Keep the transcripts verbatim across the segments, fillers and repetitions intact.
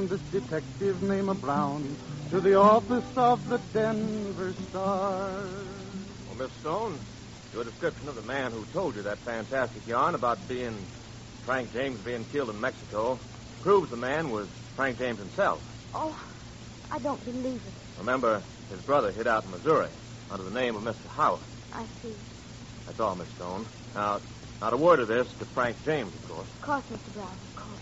This detective named Brown to the office of the Denver Star. Well, Miss Stone, your description of the man who told you that fantastic yarn about being Frank James being killed in Mexico proves the man was Frank James himself. Oh, I don't believe it. Remember, his brother hid out in Missouri under the name of Mister Howard. I see. That's all, Miss Stone. Now, not a word of this to Frank James, of course. Of course, Mister Brown, of course.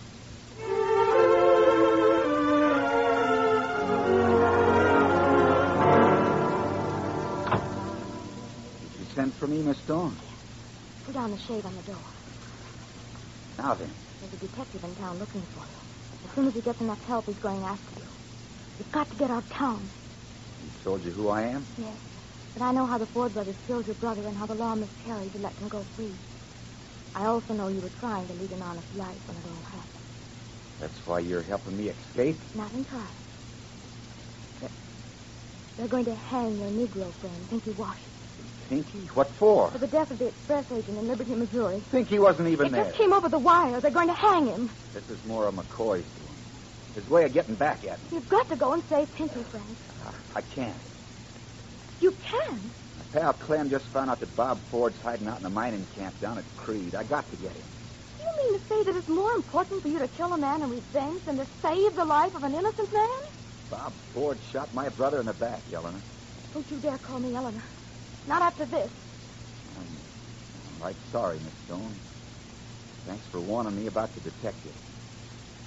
Did you send for me, Miss Stone? Put down the shade on the door. Now then. There's a detective in town looking for you. As soon as he gets enough help, he's going after you. You've got to get out of town. He told you who I am? Yes. But I know how the Ford brothers killed your brother and how the law miscarried to let them go free. I also know you were trying to lead an honest life when it all happened. That's why you're helping me escape? Not entirely. They're, they're going to hang your Negro friend, Pinky Washington. Pinky? What for? For the death of the express agent in Liberty, Missouri. Pinky wasn't even it there. It just came over the wire. They're going to hang him. This is more of McCoy's doing. His way of getting back at me. You've got to go and save Pinky, Frank. Uh, I can't. You can? My pal Clem just found out that Bob Ford's hiding out in a mining camp down at Creed. I got to get him. You mean to say that it's more important for you to kill a man in revenge than to save the life of an innocent man? Bob Ford shot my brother in the back, Eleanor. Don't you dare call me Eleanor. Not after this. I'm, I'm right sorry, Miss Stone. Thanks for warning me about the detective.